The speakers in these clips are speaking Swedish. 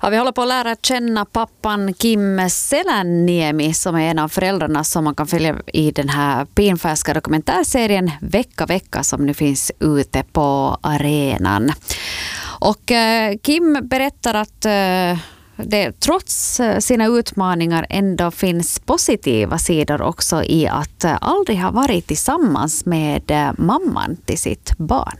Ja, vi håller på att lära känna pappan Kim Selänniemi som är en av föräldrarna som man kan följa i den här pinfärska dokumentärserien Vecka som nu finns ute på arenan. Och Kim berättar att det trots sina utmaningar ändå finns positiva sidor också i att aldrig ha varit tillsammans med mamman till sitt barn.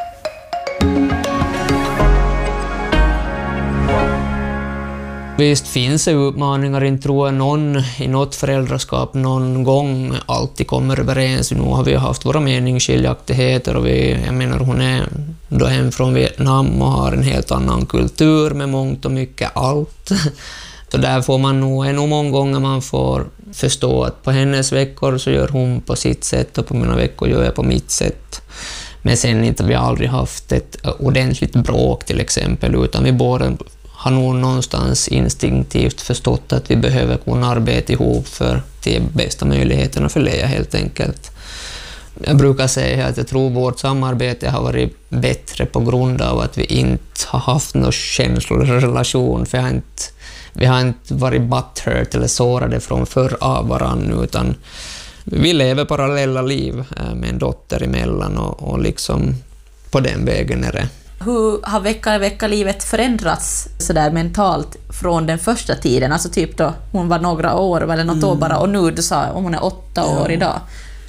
Visst finns det utmaningar, inte tror jag någon i något föräldraskap någon gång alltid kommer överens. Nu har vi haft våra meningsskiljaktigheter och jag menar hon är då hem från Vietnam och har en helt annan kultur med mångt och mycket allt. Så där får man nog, är nog många gånger man får förstå att på hennes veckor så gör hon på sitt sätt och på mina veckor gör jag på mitt sätt. Men sen inte vi har aldrig haft ett ordentligt bråk till exempel, utan vi båda har nog någonstans instinktivt förstått att vi behöver kunna arbeta ihop för de bästa möjligheterna för Lea helt enkelt. Jag brukar säga att jag tror vårt samarbete har varit bättre på grund av att vi inte har haft någon känslorelation, för vi har inte varit butthurt eller sårade från förr av varann, utan vi lever parallella liv med en dotter emellan och liksom på den vägen är det. Hur har vecka-livet förändrats så där mentalt från den första tiden? Alltså typ då hon var några år eller något år bara, och nu du sa om hon är 8 år idag.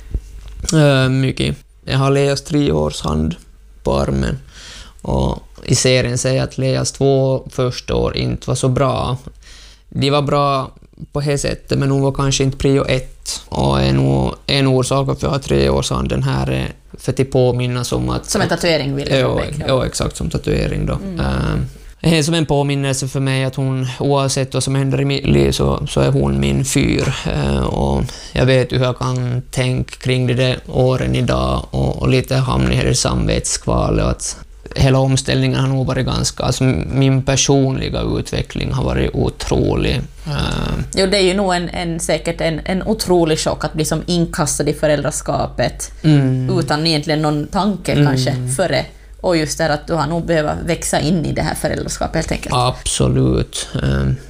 Mycket. Jag har Leas 3 års hand på armen och i serien säger att Leas 2 första år inte var så bra. De var bra på det sättet, men hon var kanske inte prio 1. Och en orsak att jag har 3 års hand den här är för att påminnas om att... Som en tatuering vill jag ja, exakt, som tatuering då. Det är som en påminnelse för mig att hon, oavsett vad som händer i mitt liv så är hon min fyr. Och jag vet hur jag kan tänka kring de där åren idag och lite hamna i det samvetskvalet och att hela omställningen har nog varit ganska... Alltså min personliga utveckling har varit otrolig. Jo, det är ju nog säkert en otrolig chock att bli som inkastad i föräldraskapet utan egentligen någon tanke kanske före. Och just det att du har nog behövt växa in i det här föräldraskapet helt enkelt. Absolut.